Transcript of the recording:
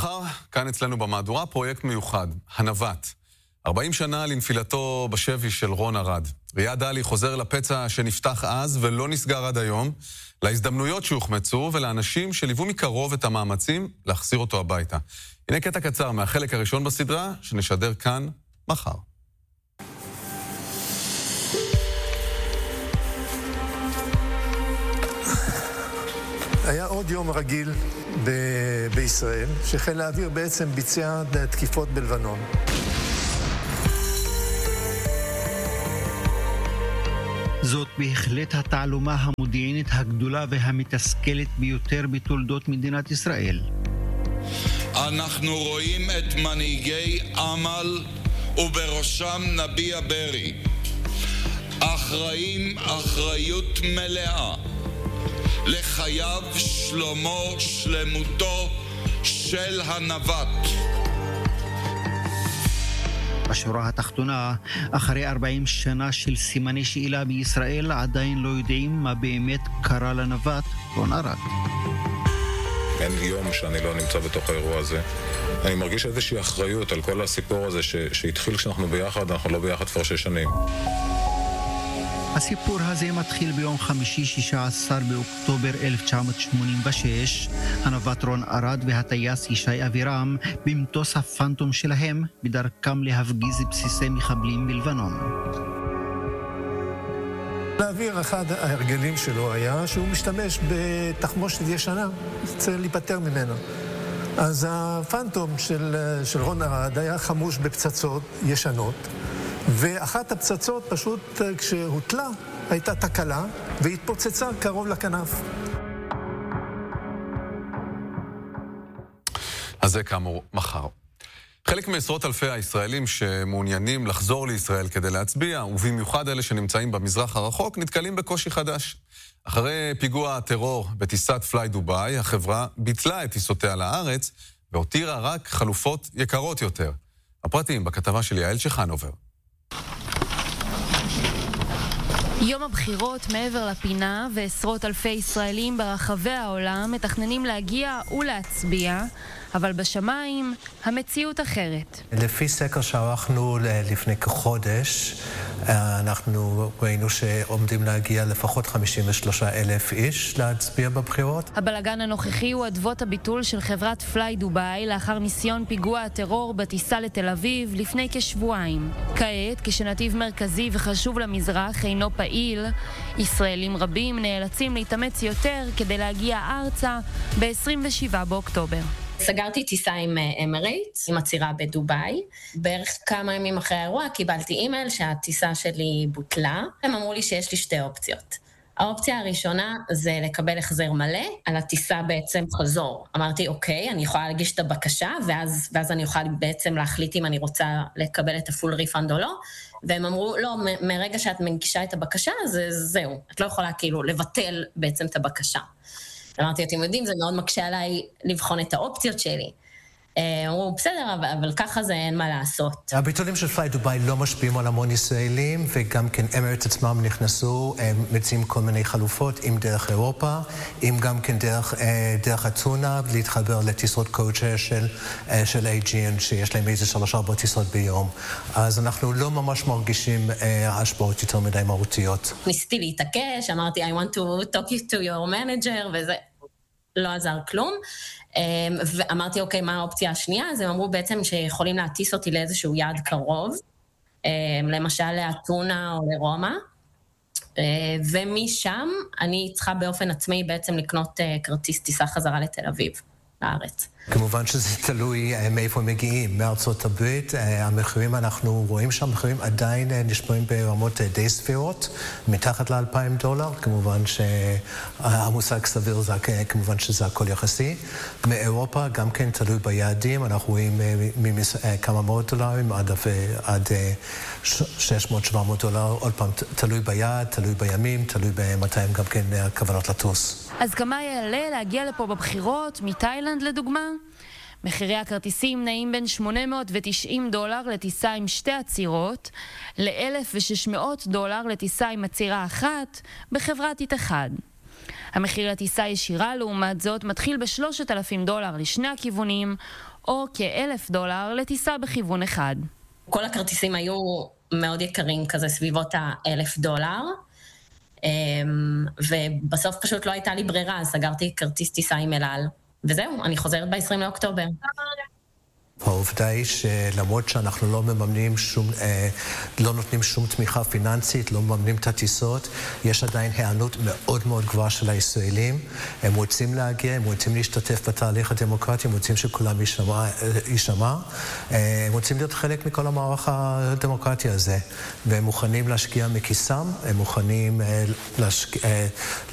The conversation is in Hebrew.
מחר, כאן אצלנו במהדורה, פרויקט מיוחד, הנווט. 40 שנה לנפילתו בשבי של רון ארד. ריאד דלי חוזר לפצע שנפתח אז ולא נסגר עד היום, להזדמנויות שהוחמצו ולאנשים שליוו מקרוב את המאמצים להחזיר אותו הביתה. הנה קטע קצר מהחלק הראשון בסדרה שנשדר כאן מחר. היה עוד יום רגיל בישראל, שחיל האוויר בעצם ביצע תקיפות בלבנון. זאת בהחלט התעלומה המודיעינית הגדולה והמתסכלת ביותר בתולדות מדינת ישראל. אנחנו רואים את מנהיגי עמל ובראשם נביע ברי, אחראים אחריות מלאה לחייו, שלומו, שלמותו של הנווט. בשורה התחתונה, אחרי 40 שנה של סימני שאלה בישראל, עדיין לא יודעים מה באמת קרה לנווט רון ארד. אין יום שאני לא נמצא בתוך האירוע הזה. אני מרגיש איזושהי אחריות על כל הסיפור הזה שהתחיל כשאנחנו ביחד, אנחנו לא ביחד כבר 6 שנים. הסיפור הזה מתחיל ביום חמישי 16 באוקטובר 1986. הנווט רון ארד והטייס ישי אבירם במטוס הפנטום שלהם בדרכם להפגיז בסיסי מחבלים בלבנון. להעביר, אחד ההרגלים שלו היה שהוא משתמש בתחמושת ישנה, צריך להיפטר ממנו. אז הפנטום של רון ארד היה חמוש בפצצות ישנות, ואחת הפצצות פשוט כשהוטלה הייתה תקלה והתפוצצה קרוב לכנף. אז זה כאמור מחר. חלק מעשרות אלפי הישראלים שמעוניינים לחזור לישראל כדי להצביע, ובמיוחד אלה שנמצאים במזרח הרחוק, נתקלים בקושי חדש. אחרי פיגוע הטרור בטיסת פליי דובאי, החברה ביטלה את טיסותיה לארץ והותירה רק חלופות יקרות יותר. הפרטים בכתבה של יעל שחנובר. יום הבחירות מעבר לפינה, ועשרות אלפי ישראלים ברחבי העולם מתכננים להגיע ולהצביע, אבל בשמיים המציאות אחרת. לפי סקר שערכנו לפני כחודש, אנחנו ראינו שעומדים להגיע לפחות 53,000 איש להצביע בבחירות. הבלגן הנוכחי הוא אדוות הביטול של חברת פליי דובאי לאחר ניסיון פיגוע הטרור בטיסה לתל אביב לפני כשבועיים. כעת, כשנתיב מרכזי וחשוב למזרח אינו פעיל, ישראלים רבים נאלצים להתאמץ יותר כדי להגיע ארצה ב-27 באוקטובר. סגרתי טיסה עם אמרייטס, עם עצירה בדובאי. בערך כמה ימים אחרי האירוע קיבלתי אימייל שהטיסה שלי בוטלה. הם אמרו לי שיש לי 2 אופציות. האופציה הראשונה זה לקבל החזר מלא על הטיסה בעצם חזור. אמרתי, אוקיי, אני יכולה להגיש את הבקשה, ואז אני יכולה בעצם להחליט אם אני רוצה לקבל את הפול ריפנד או לא. והם אמרו, לא, מרגע שאת מגישה את הבקשה, זהו. את לא יכולה כאילו לבטל בעצם את הבקשה. אמרתי, אתם יודעים, זה מאוד מקשה עליי לבחון את האופציות שלי. אמרו, בסדר, אבל ככה זה אין מה לעשות. הביטולים של פליי דובאי לא משפיעים על המון ישראלים, וגם כן אמרייטס עצמם נכנסו, הם מציעים כל מיני חלופות, אם דרך אירופה, אם גם כן דרך אתונה, להתחבר לטיסות קוצ'ר של AGN, שיש להם איזה 3-4 טיסות ביום. אז אנחנו לא ממש מרגישים השפעות יותר מדי מהותיות. ניסיתי להתעקש, אמרתי, I want to talk to your manager, וזה לא עזר כלום. ואמרתי, אוקיי, מה האופציה השנייה? אז הם אמרו בעצם שיכולים להטיס אותי לאיזשהו יעד קרוב, למשל לאתונה או לרומא, ומשם אני צריכה באופן עצמי בעצם לקנות כרטיס טיסה חזרה לתל אביב, לארץ. כמובן שזה תלוי מאיפה מגיעים. מארצות הברית, המחירים, אנחנו רואים שהמחירים עדיין נשמעים ברמות די סבירות, מתחת ל$2,000. כמובן שהמושג סביר זה כמובן שזה הכל יחסי. מאירופה גם כן תלוי ביעדים, אנחנו רואים כמה מאות דולרים עד $600-700. עוד פעם, תלוי ביעד, תלוי בימים, תלוי במתי הם גם כן הכוונות לטוס. אז כמה יעלה להגיע לפה בבחירות, מתאילנד לדוגמה? מחירי הכרטיסים נעים בין $890 לטיסה עם 2 עצירות, ל$1,600 לטיסה עם עצירה אחת בחברת איתחד. המחיר לטיסה ישירה לעומת זאת מתחיל $3,000 לשני הכיוונים, או $1,000 לטיסה בכיוון אחד. כל הכרטיסים היו מאוד יקרים, כזה סביבות $1,000, ובסוף פשוט לא הייתה לי ברירה, אז סגרתי כרטיס טיסה עם אל על, וזהו, אני חוזרת ב-20 לאוקטובר. העובדה היא שלמרות שאנחנו לא מממנים לא נותנים שום תמיכה פיננסית, לא מממנים את הטיסות, יש עדיין הענות מאוד מאוד גבוהה של הישראלים. הם רוצים להגיע, הם רוצים להשתתף בתהליך הדמוקרטי, הם רוצים שכולם יישמע. הם רוצים להיות חלק מכל המערך הדמוקרטי הזה, והם מוכנים להשקיע מכיסם, הם מוכנים